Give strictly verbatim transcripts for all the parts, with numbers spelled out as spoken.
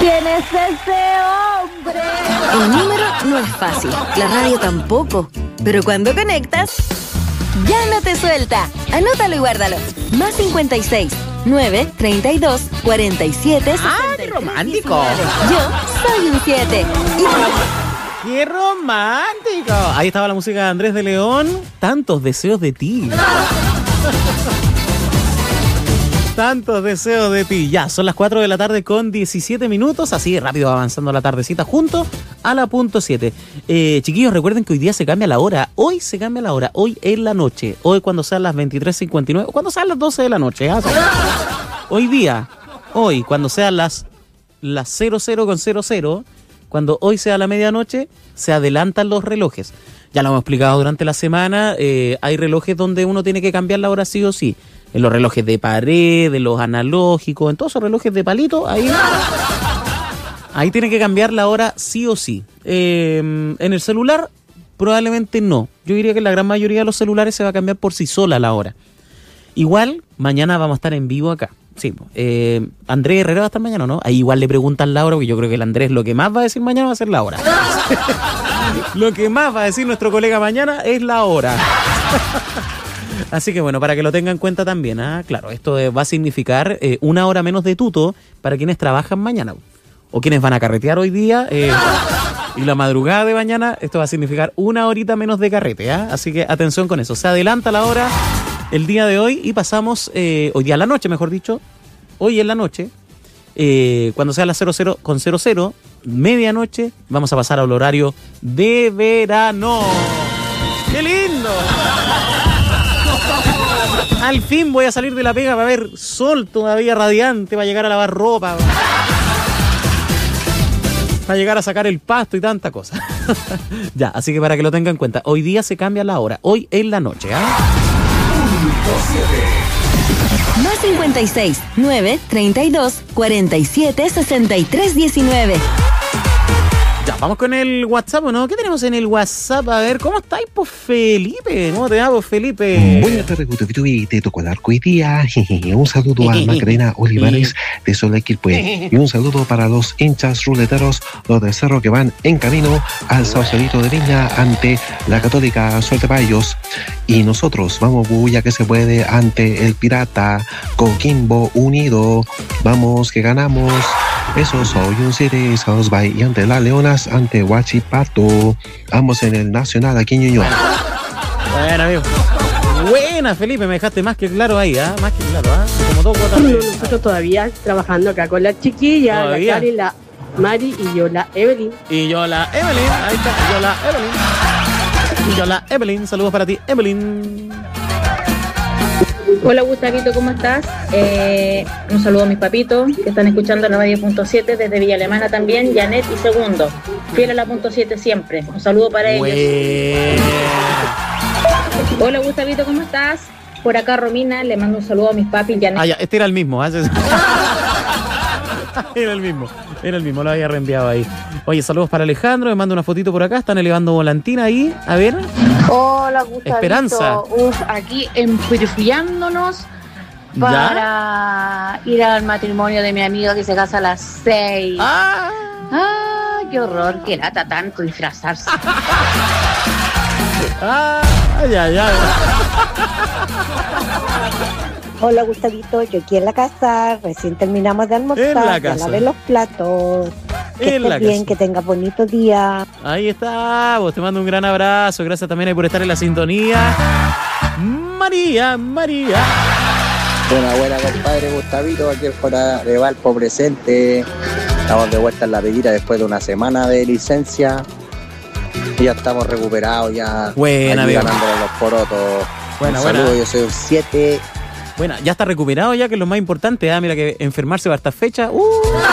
¿Quién es ese hombre? El número no es fácil, la radio tampoco. Pero cuando conectas, ya no te suelta. Anótalo y guárdalo. Más cincuenta y seis, nueve, treinta y dos, cuarenta y siete, ¡Ah, qué romántico! Yo soy un siete. Y... ¡Qué romántico! Ahí estaba la música de Andrés de León. Tantos deseos de ti. Tantos deseos de ti. Ya, son las cuatro de la tarde con diecisiete minutos. Así rápido avanzando la tardecita junto a la punto siete. Eh, chiquillos, recuerden que hoy día se cambia la hora. Hoy se cambia la hora. Hoy en la noche. Hoy cuando sean las veintitrés cincuenta y nueve. O cuando sean las doce de la noche. ¿eh? Hoy día. Hoy, cuando sean las, las cero cero con cero cero. Cuando hoy sea la medianoche, se adelantan los relojes. Ya lo hemos explicado durante la semana. Eh, hay relojes donde uno tiene que cambiar la hora sí o sí. En los relojes de pared, de los analógicos, en todos esos relojes de palito, ahí, ahí tiene que cambiar la hora sí o sí. Eh, en el celular, probablemente no. Yo diría que en la gran mayoría de los celulares se va a cambiar por sí sola la hora. Igual, mañana vamos a estar en vivo acá. Sí, eh, Andrés Herrera va a estar mañana, ¿no? Ahí igual le preguntan la hora, porque yo creo que el Andrés lo que más va a decir mañana va a ser la hora. Lo que más va a decir nuestro colega mañana es la hora. Así que bueno, para que lo tengan en cuenta también, ¿ah? Claro, esto va a significar eh, una hora menos de tuto para quienes trabajan mañana. O quienes van a carretear hoy día eh, y la madrugada de mañana, esto va a significar una horita menos de carrete, ¿ah? Así que atención con eso. Se adelanta la hora el día de hoy y pasamos, eh, hoy día a la noche, mejor dicho, hoy en la noche, eh, cuando sea las cero cero con cero cero, medianoche, vamos a pasar al horario de verano. ¡Qué lindo! Al fin voy a salir de la pega para ver sol todavía radiante, para llegar a lavar ropa, para llegar a sacar el pasto y tanta cosa. Ya, así que para que lo tengan en cuenta, hoy día se cambia la hora, hoy en la noche, ¿ah? ¿eh? Más cincuenta y seis, nueve, treinta y dos, cuarenta y siete, sesenta y tres, diecinueve. Ya, vamos con el WhatsApp, ¿no? ¿Qué tenemos en el WhatsApp? A ver, ¿cómo estáis, pues, Felipe? ¿Cómo te va, pues, Felipe? Buenas tardes, Gustavo, y te tocó el arco hoy día. Un saludo a Macarena Olivares de Solequilpue. Y un saludo para los hinchas ruleteros, los del Cerro que van en camino al Sausalito de Viña ante la Católica. Suerte para ellos. Y nosotros vamos, bulla que se puede, ante el Pirata Coquimbo Unido. Vamos, que ganamos. Eso soy un siete, sos by, y ante las Leonas, ante Huachipato, ambos en el Nacional aquí en Ñuñoa. Bueno, amigo. Buena, Felipe, me dejaste más que claro ahí, ¿ah? ¿eh? Más que claro, ¿ah? ¿eh? Como dos gotas de... Nosotros todavía trabajando acá con la chiquilla, ¿Todavía? La Cari, la Mari y yo, la Evelyn. Y yo, la Evelyn, ahí está, yo, la Evelyn. Y yo, la Evelyn, saludos para ti, Evelyn. Hola Gustavito, ¿cómo estás? Eh, un saludo a mis papitos que están escuchando la radio punto siete desde Villa Alemana también, Janet y Segundo, fiel a la punto siete siempre. Un saludo para ellos. Buena. Hola Gustavito, ¿cómo estás? Por acá Romina, le mando un saludo a mis papis, Janet. Ah, ya, este era el mismo. ¿eh? Era el mismo, era el mismo, lo había reenviado ahí. Oye, saludos para Alejandro, me manda una fotito por acá, están elevando volantina ahí, a ver. Hola, Gustavito. Esperanza. Uf, aquí enfriándonos para ¿Ya? ir al matrimonio de mi amiga que se casa a las seis. ¡Ah! ¡Ah! ¡Qué horror! ¡Qué lata tanto disfrazarse! ¡Ah! ¡Ya, ya! Hola Gustavito, yo aquí en la casa, recién terminamos de almorzar, ya lavé los platos. Que en estés bien, casa. que tengas bonito día. Ahí está, vos te mando un gran abrazo, gracias también por estar en la sintonía. María, María. Buena, buena compadre Gustavito, aquí el fuera de Valpo presente. Estamos de vuelta en la peguita después de una semana de licencia. Y ya estamos recuperados, ya buena, aquí ganándole los porotos. Buena, un buena. saludo, yo soy un siete. Bueno, ya está recuperado ya, que es lo más importante. ¿eh? Mira que enfermarse para esta fecha. Uh.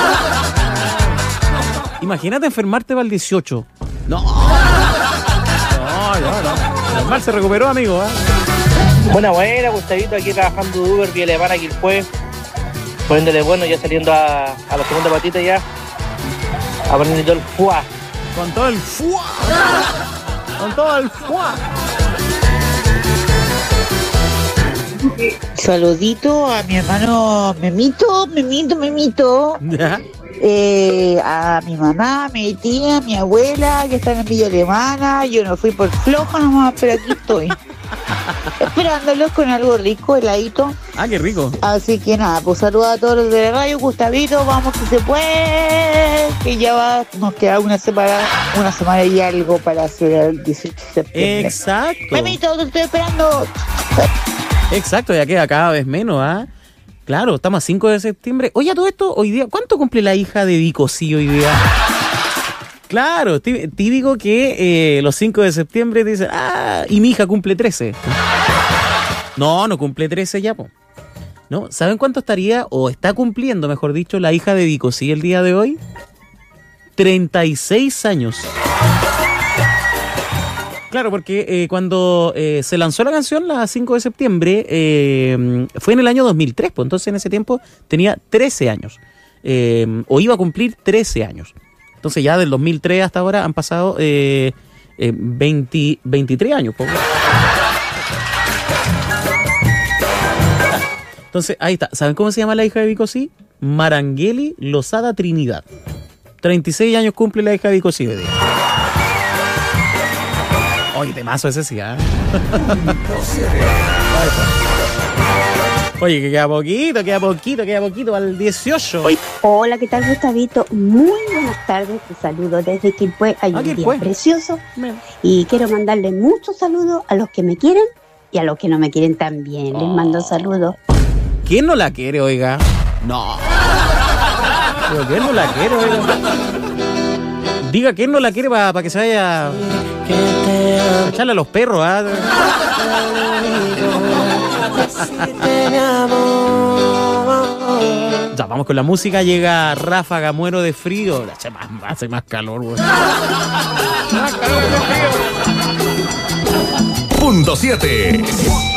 Imagínate enfermarte para el dieciocho. No. No, no, no. Normal se recuperó, amigo. ¿eh? Buena, buena, Gustavito, aquí trabajando de Uber, Vía Alemana, aquí el fue. Poniéndole bueno, ya saliendo a, a la segunda patita ya. A ponerle todo el fuá. Con todo el fuá. Con todo el fuá. Saludito a mi hermano Memito, Memito, Memito. ¿Ya? eh, a mi mamá, a mi tía, a mi abuela, que están en Villa Alemana. Yo no fui por floja nomás, pero aquí estoy. Esperándolos con algo rico, heladito. Ah, qué rico. Así que nada, pues saludos a todos los de la radio, Gustavito, vamos que se puede, que ya va, nos queda una semana, una semana y algo para hacer el dieciocho de septiembre. Exacto. Memito, te estoy esperando. Exacto, ya queda cada vez menos, ¿ah? ¿eh? Claro, estamos a cinco de septiembre. Oye, a todo esto, hoy día, ¿cuánto cumple la hija de Vico sí hoy día? Claro, típico que eh, los cinco de septiembre dicen, ah, y mi hija cumple trece. No, no cumple trece ya, po. ¿No? ¿Saben cuánto estaría, o está cumpliendo, mejor dicho, la hija de Vico sí el día de hoy? treinta y seis años. Claro, porque eh, cuando eh, se lanzó la canción, la cinco de septiembre, eh, fue en el año dos mil tres, pues entonces en ese tiempo tenía trece años, eh, o iba a cumplir trece años. Entonces ya del dos mil tres hasta ahora han pasado eh, eh, veinte, veintitrés años. Pues. Entonces ahí está. ¿Saben cómo se llama la hija de Vico sí? Marangeli Lozada Trinidad. treinta y seis años cumple la hija de Vico sí. Oye, temazo ese sí, ¿eh? Oye, que queda poquito, queda poquito, queda poquito al dieciocho. Hola, ¿qué tal, Gustavito? Muy buenas tardes, te saludo desde Quilpué. Hay un día Quilpué. precioso. Y quiero mandarle muchos saludos a los que me quieren y a los que no me quieren también. Les mando saludos. ¿Quién no la quiere, oiga? No. ¿Pero quién no la quiere, oiga? Diga quién no la quiere para pa que se vaya a echarle a los perros, ¿ah? Ya, vamos con la música. Llega Ráfaga, muero de frío. Hace más, hace más calor, güey. Punto siete.